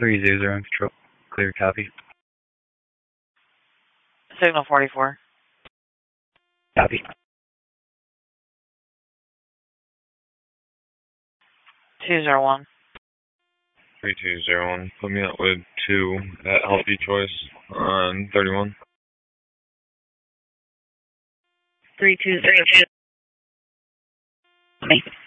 300 control. Clear, copy. Signal 44. Copy. 201. 3201. Put me out with 2 at Healthy Choice on 31. 320.